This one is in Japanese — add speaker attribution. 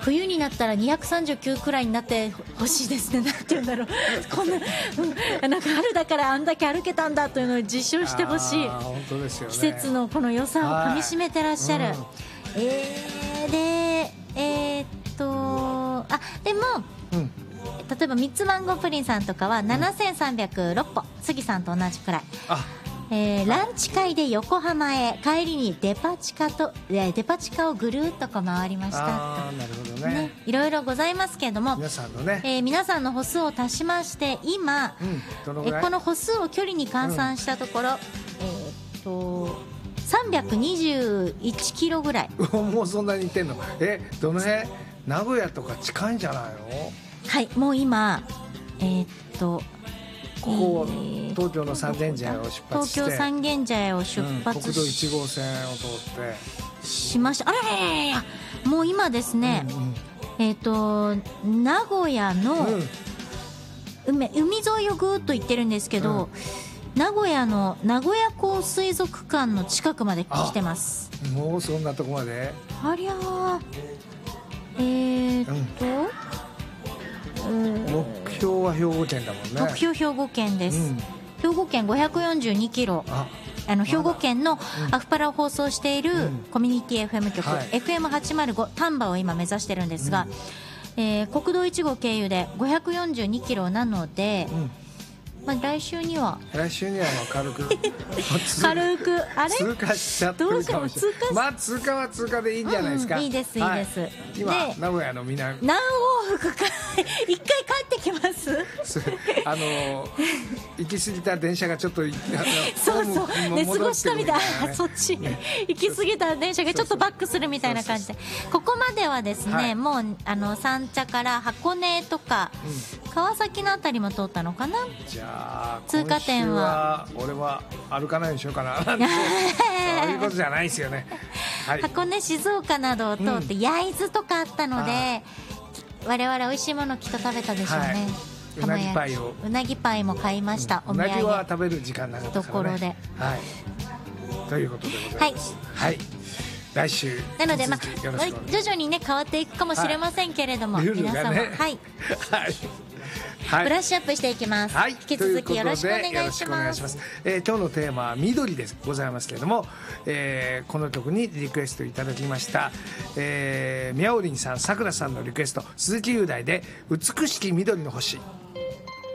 Speaker 1: 冬になったら239くらいになってほしいですね。なんて言うんだろうこんな、なんか春だからあんだけ歩けたんだというのを実証してほしい。
Speaker 2: 本当ですよね。
Speaker 1: 季節のこの良さをかみしめてらっしゃる、ででも、例えばミッツマンゴープリンさんとかは7306歩、杉さんと同じくらい。ランチ会で横浜へ、帰りにデパ地下をぐるっと回りました。
Speaker 2: なるほどね。
Speaker 1: いろいろございますけれども、
Speaker 2: 皆さんのね、
Speaker 1: 皆さんの歩数を足しまして今、この歩数を距離に換算したところ、321キロぐらい。
Speaker 2: もうそんなに行ってんの？どの辺？名古屋とか近いんじゃないの？
Speaker 1: はい、もう今
Speaker 2: ここ東京の三軒茶屋を出発して、
Speaker 1: 東京三軒茶屋を出発
Speaker 2: 国道1号線を通って
Speaker 1: しました。もう今ですね、名古屋の、海沿いをぐーっと行ってるんですけど、名古屋の名古屋港水族館の近くまで来てます。
Speaker 2: もうそんなとこまで？
Speaker 1: ありゃー、
Speaker 2: 目標は兵庫県だもんね。
Speaker 1: 目標兵庫県です、兵庫県542キロ。兵庫県のアフパラを放送しているコミュニティ FM 局、FM805 丹波を今目指してるんですが、国道1号経由で542キロなので、来週には軽くあれ
Speaker 2: 通過しちゃってるかもしれない。通過は通過でいいんじゃないですか。
Speaker 1: いいです、
Speaker 2: 今名古屋の南
Speaker 1: 何往復か一回帰ってきます。
Speaker 2: 行き過ぎた電車がちょっと
Speaker 1: そう寝過ごしたみたいな、そっち行き過ぎた電車がちょっとバックするみたいな感じで、ここまではですね、もう三茶から箱根とか、川崎のあたりも通ったのかな。
Speaker 2: じゃあ
Speaker 1: 通過点は
Speaker 2: 俺は歩かないようにしようかなそういうことじゃないですよね。
Speaker 1: 箱根、静岡などを通って焼津とかあったので、我々美味しいものきっと食べたでしょうね。
Speaker 2: うなぎパイを、
Speaker 1: うなぎパイも買いました。お土産
Speaker 2: うなぎは食べる時間なかったからね。
Speaker 1: ところで、
Speaker 2: ということでございます。来週
Speaker 1: なので、徐々にね変わっていくかもしれませんけれども、皆様ブラッシュアップしていきます。引き続きよろしくお願いします。
Speaker 2: 今日のテーマは緑でございますけれども、この曲にリクエストいただきました、みやおりんさん、さくらさんのリクエスト、鈴木雄大で美しき緑の星。